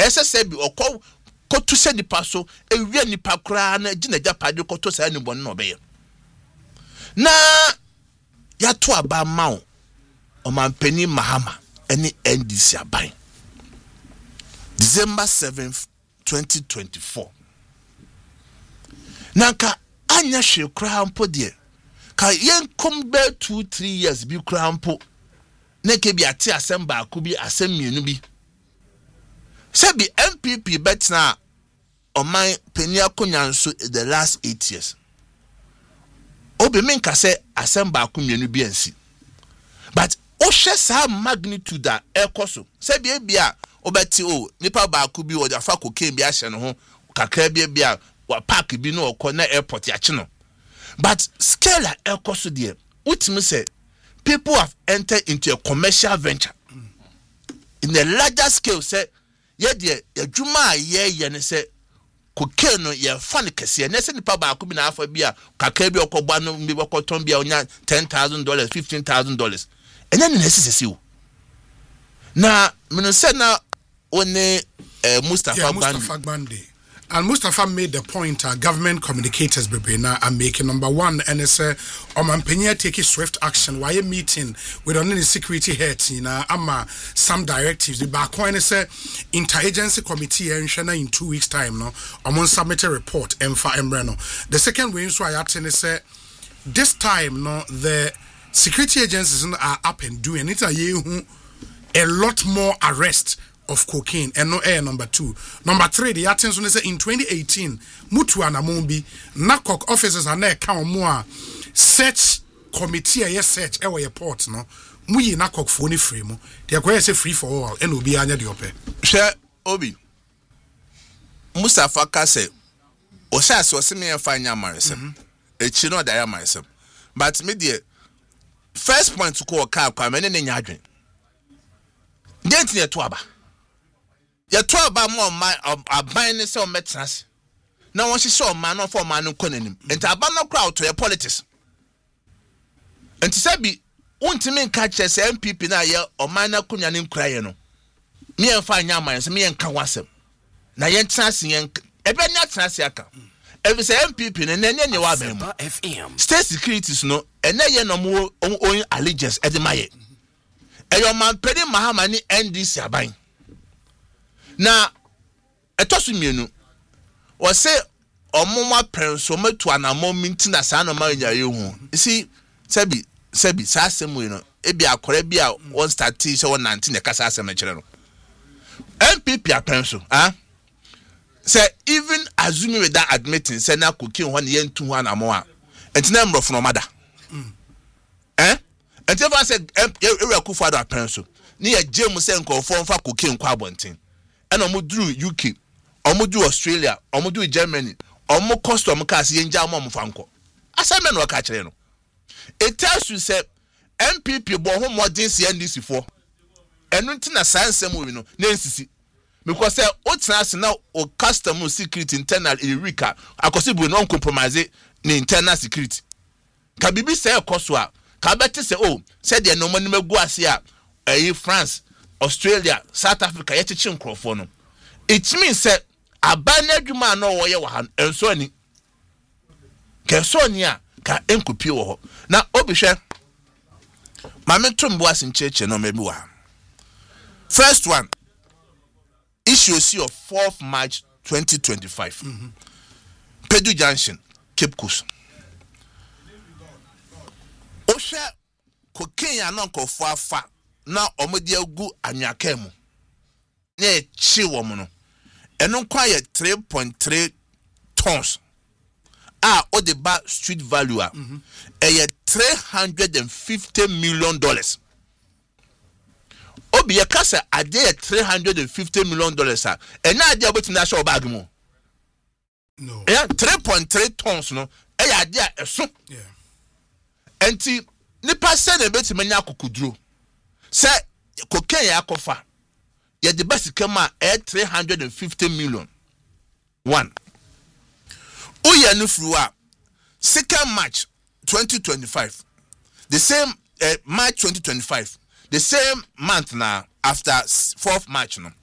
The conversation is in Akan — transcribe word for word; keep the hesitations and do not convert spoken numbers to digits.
ese se bi okọ kotu se nipa so ewie nipa kra na gina japade koto sa ni bon no be na ya to aba mawo Omampeni Mahama any N D C aban December seventh twenty twenty-four nanka anya hwe kra mpo de ka yen kom be two three years bi kra mpo na ke bi ate asem ba ko bi asem mienu bi se bi M P P betna oman penia konyanso the last eight years obi menka se asem ba ko mienu bi ansi but o hwe sa magnitude a ekoso se bi bia obeti o nipa ba ko bi o da fa cocaine bi ahye no ho kakra bi bia wa park bi no okọ na airport ya che no but scale a ekoso de utimi say people have entered into a commercial venture in a larger scale say ye de adwuma ye ye ne say cocaine no ye fan kese ne se nipa ba ko bi na afa bi a kakra bi okọ no bi okọ ton bi a onya ten thousand dollars fifteen thousand dollars enya ne nesese o na me say na one uh, Mustafa, yeah, Mustafa Gbande. And Mustafa made the point uh, government communicators bebena are making number one and it's uh, Omampenya taking swift action why a meeting with only security heads in uh, ama some directives the back one is a interagency committee and shana in two weeks time no among submit a report and for embreno the second way so I attend is uh, this time no the security agencies are up and doing it a year a lot more arrest of cocaine and no air number two. Number three, the attention is in twenty eighteen, Mutu and Amumbi, NACOC officers are there count more search committee a search our port no. Muyi NACOC phone free mo. They are going to say free for all and will be anya the ope. Share Obi Mustafa Kase Osas was me and find Yamarism. A chino diamarism. But me dear first point to call car come and in your drink. Dent near Twaba. Ya to aba mo man aban ne se o metrans na won hye man no for man no konanim enti aba no crowd to your politics enti se bi untimi nka che se M P P na ye o man na konya ne nkura ye no me en fa nya man se me en ka wasem na ye trans ye ebe nya trans aka every say M P P ne ne ne wa ba mu state securities no ene ye no mo own allegiance e de maye e yo man pedi Mahama ni N D C aban na etosu mienu wo se omoma prenso metu anamo minti na sa no ma nya ye hu isi sebi sebi sa asemu no e bi akore bi a one start se one nineteen e kasa asem kire no M P P aprenso ah say even assuming with that admitting say na cocaine ho ne yentu ho anamo a entina mrofo no mada eh entiva say e reku father aprenso ne ye James say nkofo mfa cocaine kwa abonten and omo drew U K, omo drew Australia, omo drew Germany, omo custom cars yenja omo mfanko. Assignment no ka kire no. It tells you say M P P bo ho modern C N D C for. Enu ntina sansem we no na nsisi. Because say o tena na o custom security internal Erika akosibu no compromise ni internal security. Ka bibi say ekoso a ka beti say oh say de no mani magu ase a eh France Australia, South Africa, yet chin crofo. It means that a banner duma no way wahan and so ni. Kesonia ka enkupi wo. Na obishe Mamentum was in church no maybe wa. First one issue C of fourth March twenty twenty-five. Mm-hmm. Pedu Junction, Cape Coast. Osha cocaine anonko for fa. Na omodi agu anyaka mu na e chi wo mu no eno kwa ye three point three tons ah o de ba street value a mm-hmm. e ye three hundred fifty million dollars obi ye kasa ade ye three hundred fifty million dollars a e na ade aboti na show bag mu no yeah three point three tons no e ya ade a eso yeah enti nipa se na beti manya kokuduro say cocaine yakofa ye the best kama at three hundred fifty million one uya no fruwa second March twenty twenty-five the same uh, March twenty twenty-five the same month now after fourth March no